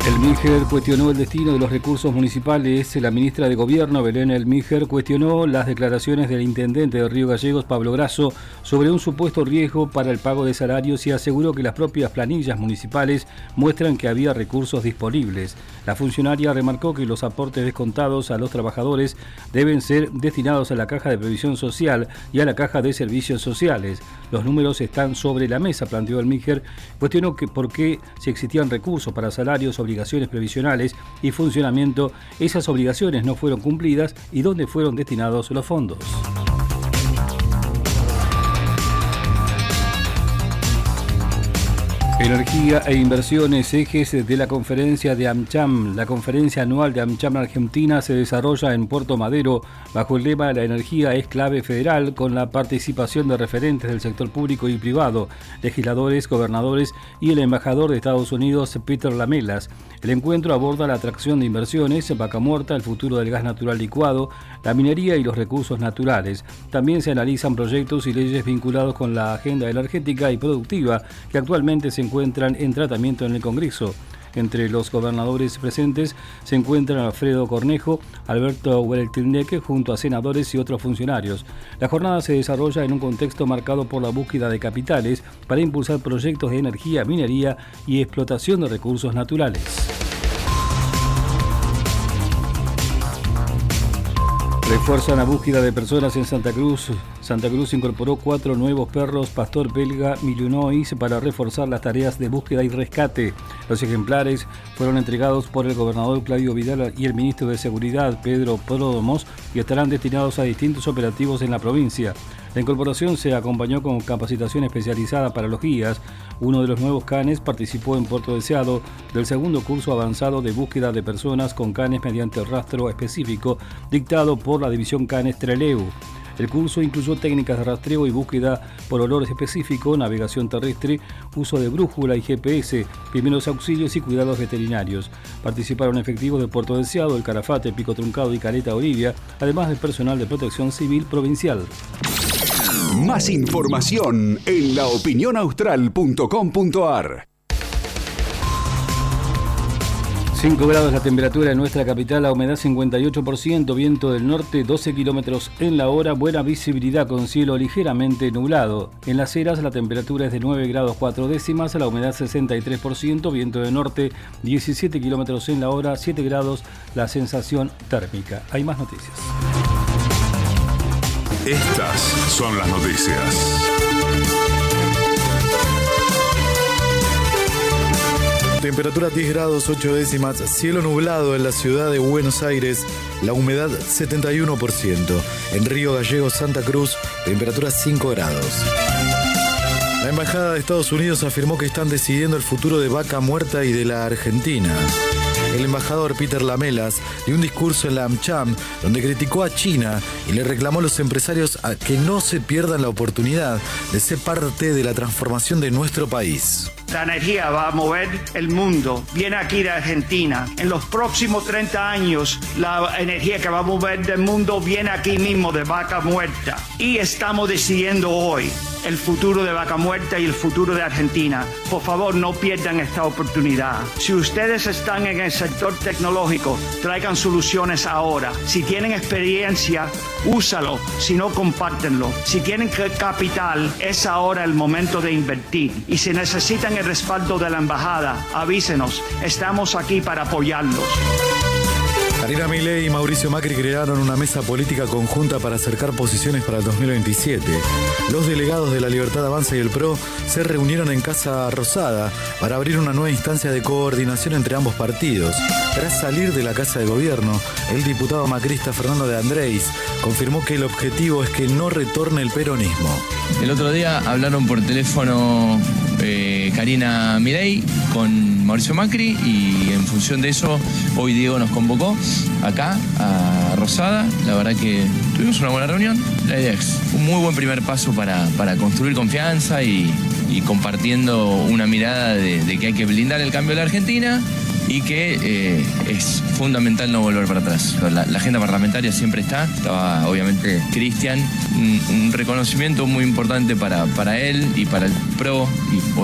El Níger cuestionó el destino de los recursos municipales. La ministra de Gobierno, Belén El Níger, cuestionó las declaraciones del intendente de Río Gallegos, Pablo Grasso, sobre un supuesto riesgo para el pago de salarios y aseguró que las propias planillas municipales muestran que había recursos disponibles. La funcionaria remarcó que los aportes descontados a los trabajadores deben ser destinados a la Caja de Previsión Social y a la Caja de Servicios Sociales. Los números están sobre la mesa, planteó El Níger. Cuestionó que por qué, si existían recursos para salarios, obligaciones previsionales y funcionamiento, esas obligaciones no fueron cumplidas y dónde fueron destinados los fondos. Energía e inversiones, ejes de la conferencia de AmCham. La conferencia anual de AmCham Argentina se desarrolla en Puerto Madero bajo el lema "La energía es clave federal", con la participación de referentes del sector público y privado, legisladores, gobernadores y el embajador de Estados Unidos, Peter Lamelas. El encuentro aborda la atracción de inversiones, Vaca Muerta, el futuro del gas natural licuado, la minería y los recursos naturales. También se analizan proyectos y leyes vinculados con la agenda energética y productiva que actualmente se encuentran en tratamiento en el Congreso. Entre los gobernadores presentes se encuentran Alfredo Cornejo, Alberto Hueltilneque, junto a senadores y otros funcionarios. La jornada se desarrolla en un contexto marcado por la búsqueda de capitales para impulsar proyectos de energía, minería y explotación de recursos naturales. Refuerzan la búsqueda de personas en Santa Cruz. Santa Cruz incorporó 4 nuevos perros pastor belga Milionois para reforzar las tareas de búsqueda y rescate. Los ejemplares fueron entregados por el gobernador Claudio Vidal y el ministro de Seguridad Pedro Pródomos y estarán destinados a distintos operativos en la provincia. La incorporación se acompañó con capacitación especializada para los guías. Uno de los nuevos canes participó en Puerto Deseado del segundo curso avanzado de búsqueda de personas con canes mediante rastro específico dictado por la división Canes Trelew. El curso incluyó técnicas de rastreo y búsqueda por olor específico, navegación terrestre, uso de brújula y GPS, primeros auxilios y cuidados veterinarios. Participaron efectivos de Puerto Deseado, El Calafate, Pico Truncado y Caleta Olivia, además del personal de Protección Civil Provincial. Más información en laopinionaustral.com.ar. 5 grados la temperatura en nuestra capital, la humedad 58%, viento del norte 12 kilómetros en la hora, buena visibilidad con cielo ligeramente nublado. En Las Heras la temperatura es de 9 grados 4 décimas, la humedad 63%, viento del norte 17 kilómetros en la hora, 7 grados la sensación térmica. Hay más noticias. Estas son las noticias. Temperatura 10 grados 8 décimas, cielo nublado en la ciudad de Buenos Aires, la humedad 71%. En Río Gallegos, Santa Cruz, temperatura 5 grados. La Embajada de Estados Unidos afirmó que están decidiendo el futuro de Vaca Muerta y de la Argentina. El embajador Peter Lamelas dio un discurso en la AmCham donde criticó a China y le reclamó a los empresarios a que no se pierdan la oportunidad de ser parte de la transformación de nuestro país. La energía va a mover el mundo, viene aquí de Argentina. En los próximos 30 años, la energía que va a mover el mundo viene aquí mismo de Vaca Muerta. Y estamos decidiendo hoy el futuro de Vaca Muerta y el futuro de Argentina. Por favor, no pierdan esta oportunidad. Si ustedes están en el sector tecnológico, traigan soluciones ahora. Si tienen experiencia, úsalo. Si no, compártenlo. Si tienen capital, es ahora el momento de invertir. Y si necesitan el respaldo de la embajada, avísenos. Estamos aquí para apoyarlos. Karina Milei y Mauricio Macri crearon una mesa política conjunta para acercar posiciones para el 2027. Los delegados de La Libertad Avanza y el PRO se reunieron en Casa Rosada para abrir una nueva instancia de coordinación entre ambos partidos. Tras salir de la Casa de Gobierno, el diputado macrista Fernando de Andrés confirmó que el objetivo es que no retorne el peronismo. El otro día hablaron por teléfono Karina Milei con Mauricio Macri y en función de eso hoy Diego nos convocó acá a Rosada. La verdad que tuvimos una buena reunión. La idea es un muy buen primer paso para construir confianza y compartiendo una mirada de que hay que blindar el cambio de la Argentina y que es fundamental no volver para atrás. La agenda parlamentaria siempre estaba obviamente Cristian, un reconocimiento muy importante para él y para el PRO y